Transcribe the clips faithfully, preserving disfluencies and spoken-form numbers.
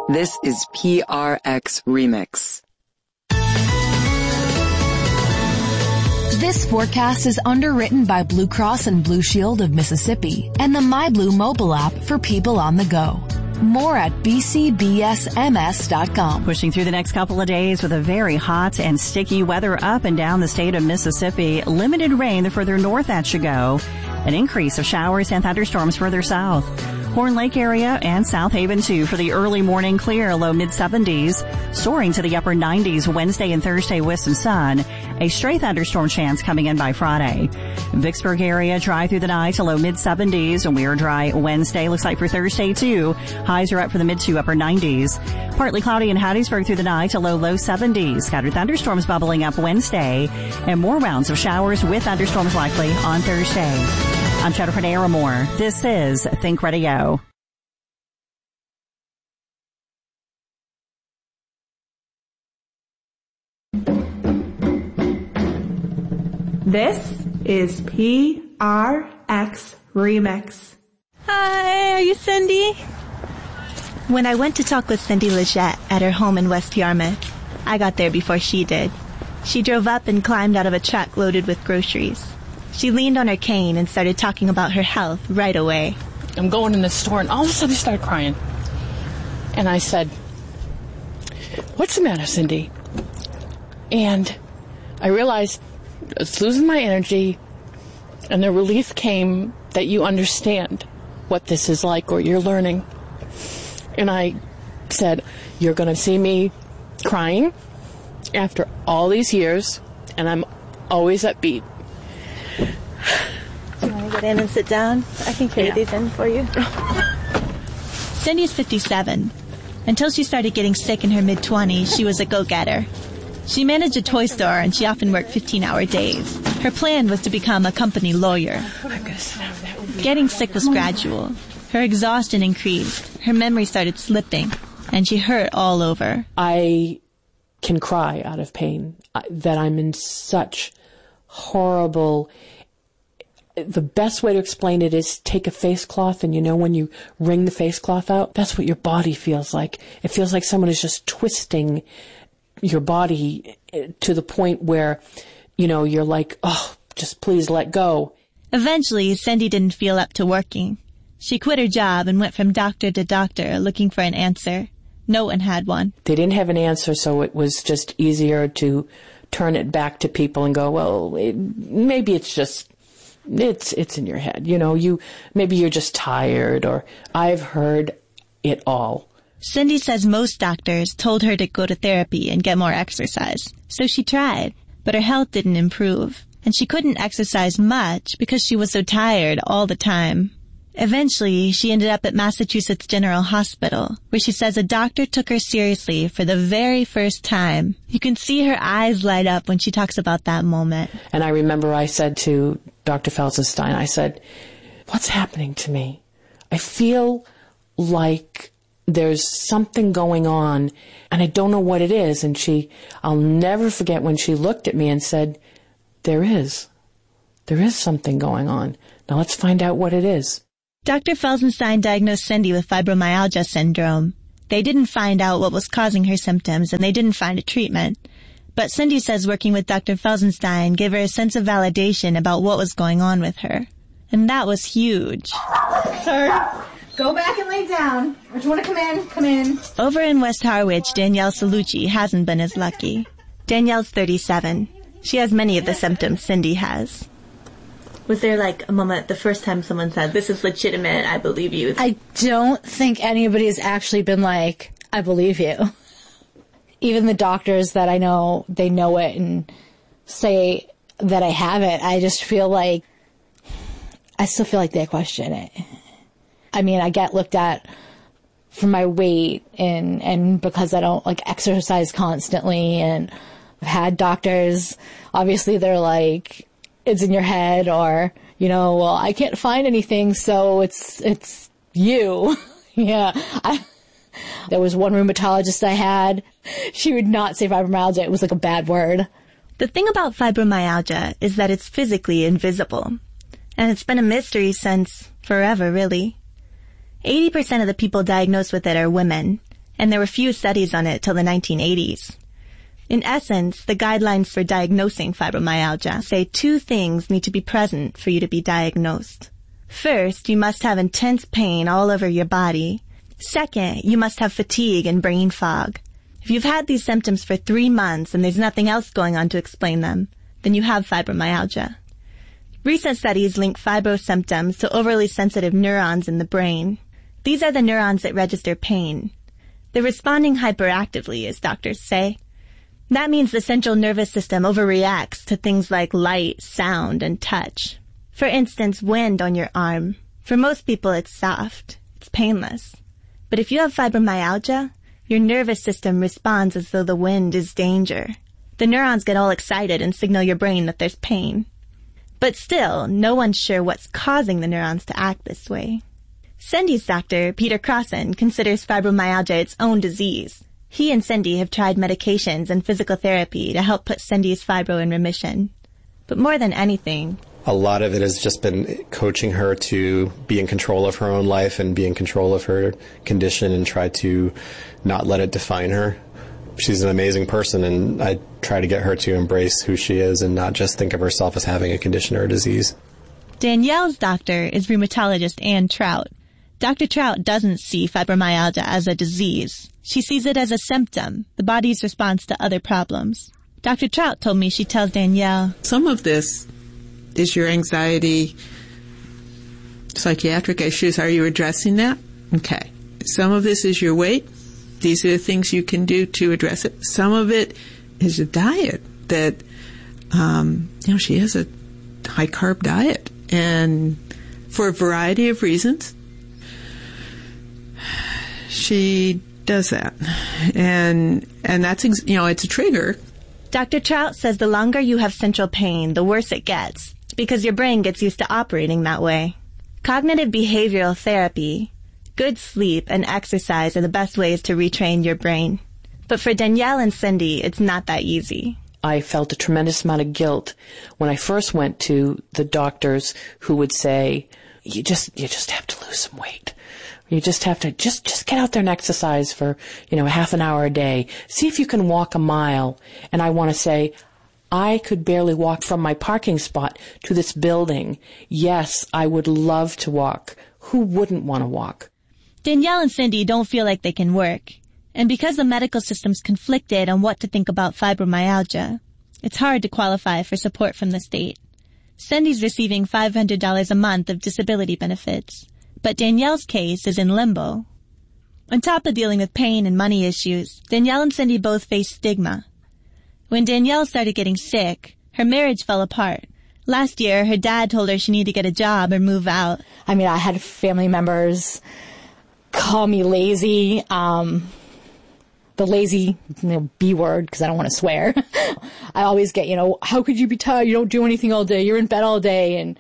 This is P R X Remix. This forecast is underwritten by Blue Cross and Blue Shield of Mississippi and the MyBlue mobile app for people on the go. More at b c b s m s dot com. Pushing through the next couple of days with a very hot and sticky weather up and down the state of Mississippi. Limited rain the further north that you go. An increase of showers and thunderstorms further south. Horn Lake area and South Haven too for the early morning clear, low mid seventies, soaring to the upper nineties Wednesday and Thursday with some sun. A stray thunderstorm chance coming in by Friday. Vicksburg area dry through the night to low mid seventies, and we are dry Wednesday. Looks like for Thursday too. Highs are up for the mid to upper nineties. Partly cloudy in Hattiesburg through the night to low low seventies. Scattered thunderstorms bubbling up Wednesday, and more rounds of showers with thunderstorms likely on Thursday. I'm Jennifer Naramore. This is Think Radio. This is P R X Remix. Hi, are you Cindy? When I went to talk with Cindy Leggett at her home in West Yarmouth, I got there before she did. She drove up and climbed out of a truck loaded with groceries. She leaned on her cane and started talking about her health right away. I'm going in the store, and all of a sudden I started crying. And I said, "What's the matter, Cindy?" And I realized I was losing my energy, and the relief came that you understand what this is like, or you're learning. And I said, "You're going to see me crying after all these years, and I'm always upbeat." Do you want to get in and sit down? I can carry yeah. these in for you. Cindy's fifty-seven. Until she started getting sick in her mid-twenties, she was a go-getter. She managed a toy store, and she often worked fifteen-hour days. Her plan was to become a company lawyer. Getting sick was gradual. Her exhaustion increased. Her memory started slipping, and she hurt all over. I can cry out of pain, that I'm in such horrible... The best way to explain it is take a face cloth, and you know when you wring the face cloth out, that's what your body feels like. It feels like someone is just twisting your body to the point where, you know, you're like, oh, just please let go. Eventually, Cindy didn't feel up to working. She quit her job and went from doctor to doctor looking for an answer. No one had one. They didn't have an answer, so it was just easier to turn it back to people and go, well, it, maybe it's just... It's it's in your head, you know, you maybe you're just tired, or I've heard it all. Cindy says most doctors told her to go to therapy and get more exercise. So she tried, but her health didn't improve, and she couldn't exercise much because she was so tired all the time. Eventually, she ended up at Massachusetts General Hospital, where she says a doctor took her seriously for the very first time. You can see her eyes light up when she talks about that moment. And I remember I said to Doctor Felsenstein, I said, "What's happening to me? I feel like there's something going on, and I don't know what it is." And she, I'll never forget when she looked at me and said, there is. There is something going on. Now let's find out what it is. Doctor Felsenstein diagnosed Cindy with fibromyalgia syndrome. They didn't find out what was causing her symptoms, and they didn't find a treatment. But Cindy says working with Doctor Felsenstein gave her a sense of validation about what was going on with her. And that was huge. Sir, go back and lay down. Or do you want to come in? Come in. Over in West Harwich, Danielle Salucci hasn't been as lucky. Danielle's thirty-seven. She has many of the symptoms Cindy has. Was there, like, a moment the first time someone said, "This is legitimate, I believe you"? I don't think anybody has actually been like, "I believe you." Even the doctors that I know, they know it and say that I have it. I just feel like, I still feel like they question it. I mean, I get looked at for my weight and, and because I don't, like, exercise constantly, and I've had doctors, obviously they're like, it's in your head, or, you know, well, I can't find anything, so it's, it's you. Yeah. I, there was one rheumatologist I had. She would not say fibromyalgia. It was like a bad word. The thing about fibromyalgia is that it's physically invisible. And it's been a mystery since forever, really. eighty percent of the people diagnosed with it are women. and there were few studies on it till the nineteen eighties. In essence, the guidelines for diagnosing fibromyalgia say two things need to be present for you to be diagnosed. First, you must have intense pain all over your body. Second, you must have fatigue and brain fog. If you've had these symptoms for three months and there's nothing else going on to explain them, then you have fibromyalgia. Recent studies link fibro symptoms to overly sensitive neurons in the brain. These are the neurons that register pain. They're responding hyperactively, as doctors say. That means the central nervous system overreacts to things like light, sound, and touch. For instance, wind on your arm. For most people, it's soft. It's painless. But if you have fibromyalgia, your nervous system responds as though the wind is danger. The neurons get all excited and signal your brain that there's pain. But still, no one's sure what's causing the neurons to act this way. Cindy's doctor, Peter Crossan, considers fibromyalgia its own disease. He and Cindy have tried medications and physical therapy to help put Cindy's fibro in remission. But more than anything, a lot of it has just been coaching her to be in control of her own life and be in control of her condition and try to not let it define her. She's an amazing person, and I try to get her to embrace who she is and not just think of herself as having a condition or a disease. Danielle's doctor is rheumatologist Ann Trout. Doctor Trout doesn't see fibromyalgia as a disease. She sees it as a symptom, the body's response to other problems. Doctor Trout told me she tells Danielle, some of this is your anxiety, psychiatric issues. Are you addressing that? Okay. Some of this is your weight. These are the things you can do to address it. Some of it is a diet that, um, you know, she has a high-carb diet. And for a variety of reasons, she does that. And and that's, you know, it's a trigger. Doctor Trout says the longer you have central pain, the worse it gets, because your brain gets used to operating that way. Cognitive behavioral therapy, good sleep, and exercise are the best ways to retrain your brain. But for Danielle and Cindy, it's not that easy. I felt a tremendous amount of guilt when I first went to the doctors who would say, you just, you just have to lose some weight. You just have to, just, just get out there and exercise for, you know, half an hour a day. See if you can walk a mile. And I want to say, I could barely walk from my parking spot to this building. Yes, I would love to walk. Who wouldn't want to walk? Danielle and Cindy don't feel like they can work. And because the medical system's conflicted on what to think about fibromyalgia, it's hard to qualify for support from the state. Cindy's receiving five hundred dollars a month of disability benefits, but Danielle's case is in limbo. On top of dealing with pain and money issues, Danielle and Cindy both face stigma. When Danielle started getting sick, her marriage fell apart. Last year, her dad told her she needed to get a job or move out. I mean, I had family members call me lazy, um, the lazy, you know, B word, because I don't want to swear. I always get, you know, how could you be tired? You don't do anything all day. You're in bed all day. And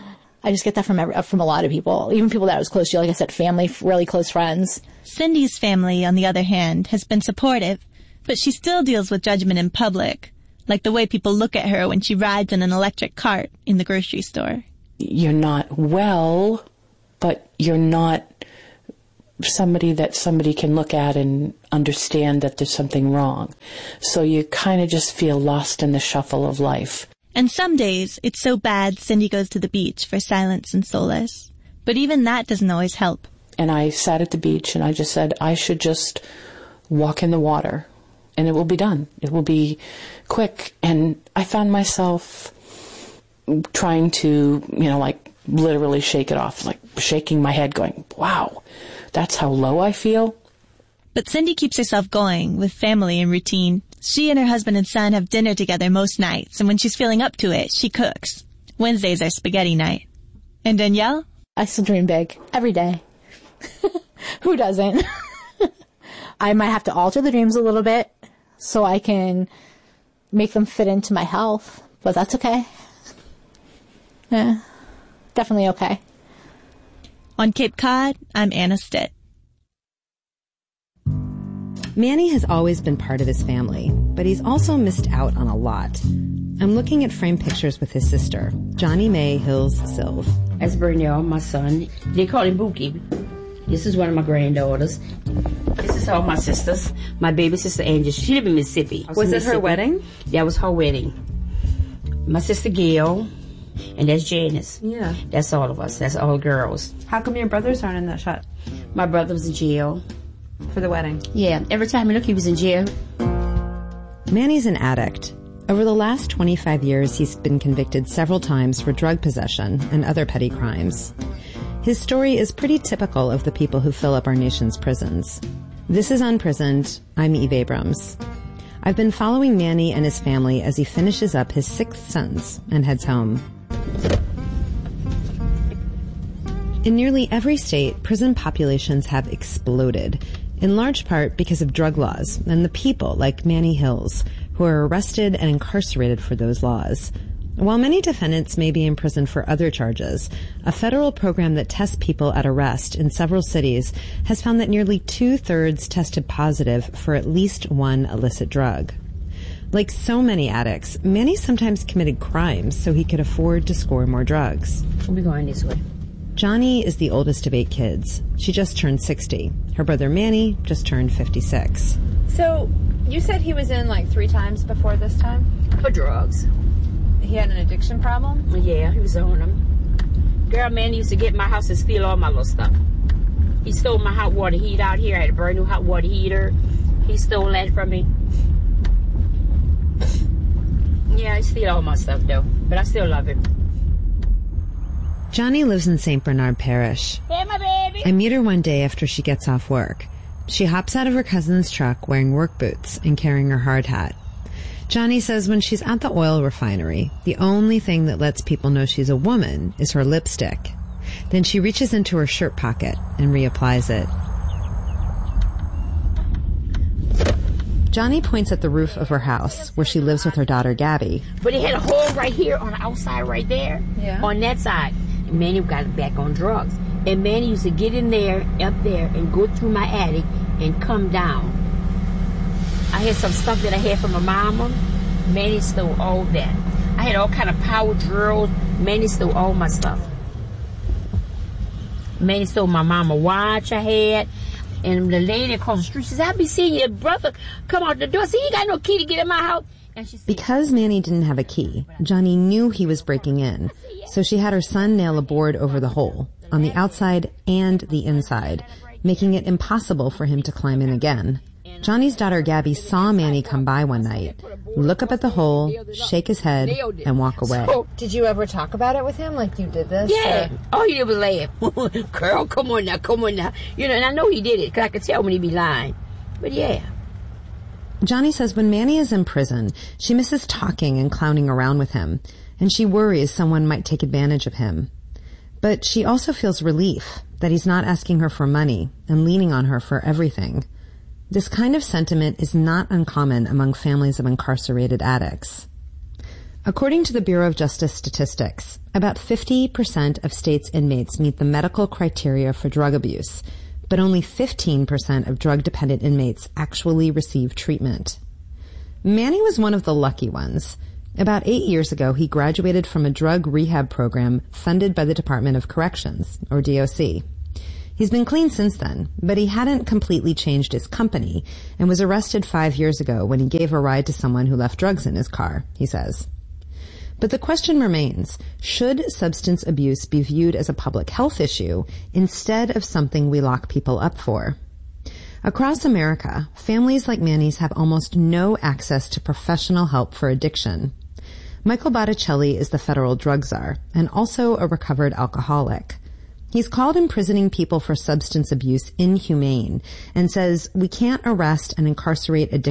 I just get that from every, from a lot of people, even people that I was close to, like I said, family, really close friends. Cindy's family, on the other hand, has been supportive, but she still deals with judgment in public, like the way people look at her when she rides in an electric cart in the grocery store. You're not well, but you're not somebody that somebody can look at and understand that there's something wrong. So you kind of just feel lost in the shuffle of life. And some days, it's so bad Cindy goes to the beach for silence and solace. But even that doesn't always help. And I sat at the beach and I just said, I should just walk in the water and it will be done. It will be quick. And I found myself trying to, you know, like literally shake it off, like shaking my head going, wow, that's how low I feel. But Cindy keeps herself going with family and routine. She and her husband and son have dinner together most nights, and when she's feeling up to it, she cooks. Wednesdays are spaghetti night. And Danielle? I still dream big every day. Who doesn't? I might have to alter the dreams a little bit so I can make them fit into my health, but that's okay. Yeah, definitely okay. On Cape Cod, I'm Anna Stitt. Manny has always been part of his family, but he's also missed out on a lot. I'm looking at framed pictures with his sister, Johnny Mae Hills Silv. That's Bernal, my son. They call him Bookie. This is one of my granddaughters. This is This are all my sisters. My baby sister Angie. She lived in Mississippi. Was it her wedding? That was her wedding. My sister Gail, and that's Janice. Yeah. That's all of us. That's all girls. How come your brothers aren't in that shot? My brother was in jail. For the wedding? Yeah. Every time I look, he was in jail. Manny's an addict. Over the last twenty-five years, he's been convicted several times for drug possession and other petty crimes. His story is pretty typical of the people who fill up our nation's prisons. This is Unprisoned. I'm Eve Abrams. I've been following Manny and his family as he finishes up his sixth sentence and heads home. In nearly every state, prison populations have exploded, in large part because of drug laws and the people like Manny Hills, who are arrested and incarcerated for those laws. While many defendants may be imprisoned for other charges, a federal program that tests people at arrest in several cities has found that nearly two-thirds tested positive for at least one illicit drug. Like so many addicts, Manny sometimes committed crimes so he could afford to score more drugs. We'll be going this way. Johnny is the oldest of eight kids. She just turned sixty. Her brother Manny just turned fifty-six. So, you said he was in like three times before this time? For drugs. He had an addiction problem? Yeah, he was on them. Girl, man, he used to get in my house and steal all my little stuff. He stole my hot water heater out here. I had a brand new hot water heater. He stole that from me. Yeah, he stole all my stuff, though. But I still love him. Johnny lives in Saint Bernard Parish. Hey, my baby! I meet her one day after she gets off work. She hops out of her cousin's truck wearing work boots and carrying her hard hat. Johnny says when she's at the oil refinery, the only thing that lets people know she's a woman is her lipstick. Then she reaches into her shirt pocket and reapplies it. Johnny points at the roof of her house, where she lives with her daughter Gabby. But he had a hole right here on the outside right there. Yeah. On that side. And Manny got back on drugs. And Manny used to get in there, up there, and go through my attic and come down. I had some stuff that I had from my mama. Manny stole all that. I had all kind of power drills. Manny stole all my stuff. Manny stole my mama watch I had. And the lady across the street says, I be seeing your brother come out the door. See, he got no key to get in my house. And she said, because Manny didn't have a key, Johnny knew he was breaking in. So she had her son nail a board over the hole, on the outside and the inside, making it impossible for him to climb in again. Johnny's daughter Gabby saw Manny come by one night, look up at the hole, shake his head, and walk away. Did you ever talk about it with him, like you did this? Yeah. Or? All he did was laugh. Girl, come on now, come on now. You know, and I know he did it, because I could tell when he be lying. But yeah. Johnny says when Manny is in prison, she misses talking and clowning around with him, and she worries someone might take advantage of him. But she also feels relief that he's not asking her for money and leaning on her for everything. This kind of sentiment is not uncommon among families of incarcerated addicts. According to the Bureau of Justice Statistics, about fifty percent of states' inmates meet the medical criteria for drug abuse, but only fifteen percent of drug-dependent inmates actually receive treatment. Manny was one of the lucky ones. About eight years ago, he graduated from a drug rehab program funded by the Department of Corrections, or D O C. He's been clean since then, but he hadn't completely changed his company and was arrested five years ago when he gave a ride to someone who left drugs in his car, he says. But the question remains, should substance abuse be viewed as a public health issue instead of something we lock people up for? Across America, families like Manny's have almost no access to professional help for addiction. Michael Botticelli is the federal drug czar and also a recovered alcoholic. He's called imprisoning people for substance abuse inhumane and says we can't arrest and incarcerate addicted